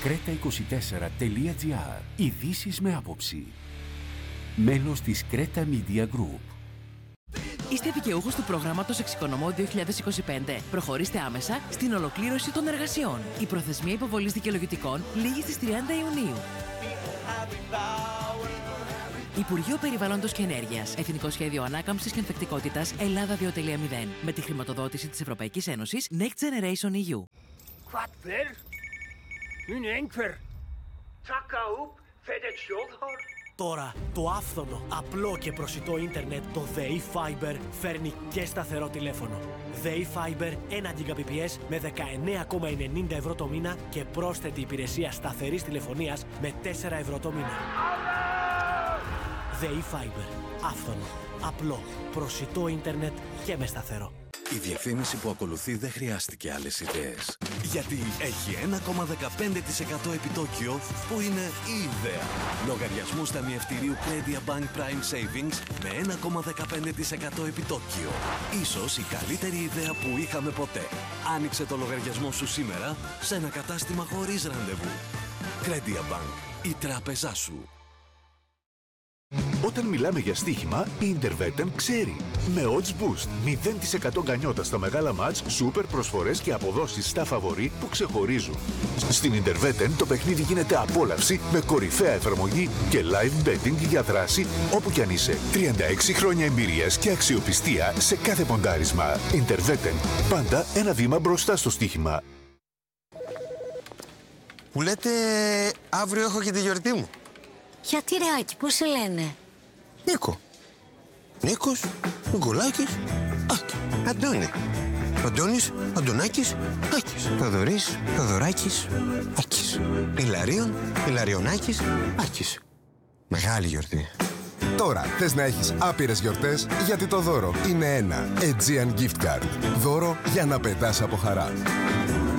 Creta24.gr. Ειδήσεις με άποψη. Μέλος της Creta Media Group. Είστε δικαιούχος του προγράμματος Εξοικονομώ 2025. Προχωρήστε άμεσα στην ολοκλήρωση των εργασιών. Η προθεσμία υποβολής δικαιολογητικών λήγει στις 30 Ιουνίου. Υπουργείο Περιβάλλοντος και Ενέργειας. Εθνικό Σχέδιο Ανάκαμψης και Ανθεκτικότητας Ελλάδα 2.0. Με τη χρηματοδότηση της Ευρωπαϊκής Ένωσης Next Generation EU. Τώρα, το άφθονο, απλό και προσιτό ίντερνετ, το ΔΕΗ Fiber, φέρνει και σταθερό τηλέφωνο. ΔΕΗ Fiber 1 Gbps με 19,90 ευρώ το μήνα και πρόσθετη υπηρεσία σταθερής τηλεφωνίας με 4 ευρώ το μήνα. ΔΕΗ Fiber. Άφθονο, απλό, προσιτό ίντερνετ και με σταθερό. Η διαφήμιση που ακολουθεί δεν χρειάστηκε άλλες ιδέες. Γιατί έχει 1,15% επιτόκιο που είναι η ιδέα. Λογαριασμούς ταμιευτηρίου Credia Bank Prime Savings με 1,15% επιτόκιο. Ίσως η καλύτερη ιδέα που είχαμε ποτέ. Άνοιξε το λογαριασμό σου σήμερα σε ένα κατάστημα χωρίς ραντεβού. Credia Bank. Η τράπεζά σου. Όταν μιλάμε για στοίχημα, η Intervetten ξέρει. Με odds boost, 0% γκανιότα στα μεγάλα μάτς, σούπερ προσφορές και αποδόσεις στα φαβορί που ξεχωρίζουν. Στην Intervetten το παιχνίδι γίνεται απόλαυση με κορυφαία εφαρμογή και live betting για δράση όπου κι αν είσαι. 36 χρόνια εμπειρίας και αξιοπιστία σε κάθε ποντάρισμα. Intervetten. Πάντα ένα βήμα μπροστά στο στοίχημα. Μου λέτε αύριο έχω και τη γιορτή μου. Γιατί ρε Άκη, πώς σε λένε? Νίκο. Νίκος, Νικολάκης, Άκη. Αντώνη. Αντώνης, Αντωνάκης, Άκης. Θοδωρής, Θοδωράκης, Άκης. Ηλαρίων, Ηλαριονάκης, Άκης. Μεγάλη γιορτή. Τώρα θες να έχεις άπειρες γιορτές, γιατί το δώρο είναι ένα Aegean Gift Card. Δώρο για να πετάς από χαρά.